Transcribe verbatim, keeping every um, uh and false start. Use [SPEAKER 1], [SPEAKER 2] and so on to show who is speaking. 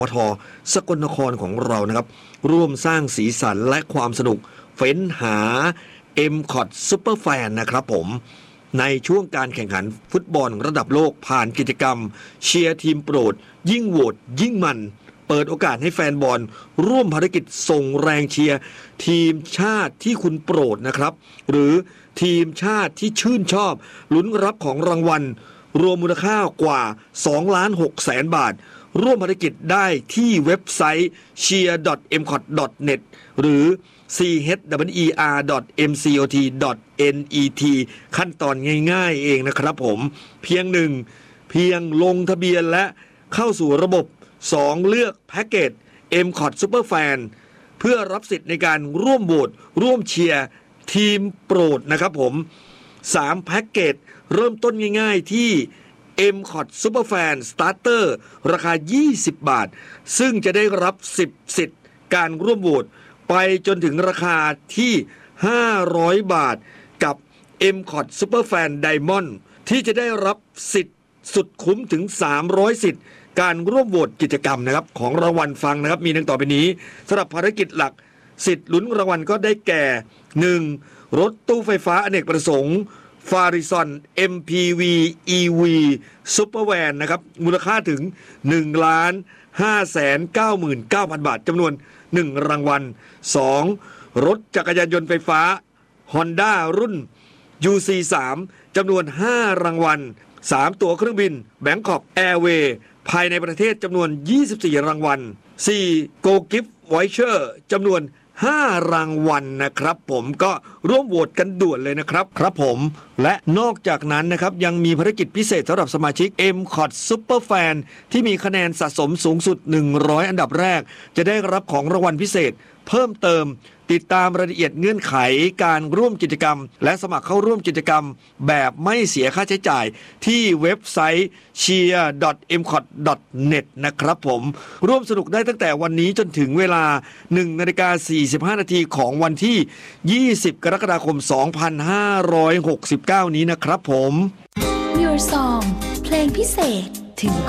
[SPEAKER 1] ปท.สกลนครของเรานะครับร่วมสร้างสีสันและความสนุกเฟ้นหา เอ็ม ซี โอ ที Super Fan นะครับผมในช่วงการแข่งขันฟุตบอลระดับโลกผ่านกิจกรรมเชียร์ทีมโปรดยิ่งโหวตยิ่งมันเปิดโอกาสให้แฟนบอลร่วมภารกิจส่งแรงเชียร์ทีมชาติที่คุณโปรดนะครับหรือทีมชาติที่ชื่นชอบลุ้นรับของรางวัลรวมมูลค่ากว่า สองล้านหกแสน บาทร่วมภารกิจได้ที่เว็บไซต์ เชียร์ ดอท เอ็ม ซี โอ ที ดอท เน็ต หรือ ซี เอช ดับเบิลยู อี อาร์ ดอท เอ็ม ซี โอ ที ดอท เอ็น อี ที ขั้นตอนง่ายๆเองนะครับผมเพียงหนึ่งเพียงลงทะเบียนและเข้าสู่ระบบสองเลือกแพ็กเกจ เอ็ม ซี โอ ที Super Fan เพื่อรับสิทธิ์ในการร่วมโหวตร่วมเชียร์ทีมโปรดนะครับผมสามแพ็กเกจเริ่มต้นง่ายๆที่ เอ็ม ซี โอ ที Super Fan Starter ราคายี่สิบบาทซึ่งจะได้รับสิบสิทธิ์การร่วมโหวตไปจนถึงราคาที่ห้าร้อยบาทกับ เอ็ม ซี โอ ที Super Fan Diamond ที่จะได้รับสิทธิ์สุดคุ้มถึงสามร้อยสิทธิ์การร่วมโหวตกิจกรรมนะครับของรางวัลฟังนะครับมีดังต่อไปนี้สำหรับภารกิจหลักสิทธิ์ลุ้นรางวัลก็ได้แก่ หนึ่ง รถตู้ไฟฟ้าอเนกประสงค์ฟาริซอน เอ็ม พี วี อี วี Super Van นะครับมูลค่าถึง หนึ่งล้านห้าแสนเก้าหมื่นเก้าพัน บาทจำนวนหนึ่งรางวัล สอง รถจักรยานยนต์ไฟฟ้า Honda รุ่น ยู ซี สาม จำนวนห้ารางวัล สาม ตั๋วเครื่องบิน Bangkok Airways ภายในประเทศจำนวนยี่สิบสี่รางวัล สี่ Go Gift Voucher จำนวนห้ารางวัล นะครับผมก็ร่วมโหวตกันด่วนเลยนะครับครับผมและนอกจากนั้นนะครับยังมีภารกิจพิเศษสำหรับสมาชิก เอ็ม ซี โอ ที Super Fan ที่มีคะแนนสะสมสูงสุดหนึ่งร้อยอันดับแรกจะได้รับของรางวัลพิเศษเพิ่มเติมติดตามรายละเอียดเงื่อนไขการร่วมกิจกรรมและสมัครเข้าร่วมกิจกรรมแบบไม่เสียค่าใช้จ่ายที่เว็บไซต์ เชียร์ ดอท เอ็ม ซี โอ ที ดอท เน็ต นะครับผมร่วมสนุกได้ตั้งแต่วันนี้จนถึงเวลา หนึ่งนาฬิกาสี่สิบห้านาทีของวันที่ยี่สิบกรกฎาคมสองพันห้าร้อยหกสิบเก้านี้นะครับผม
[SPEAKER 2] Your Song เพลงพิเศษถึง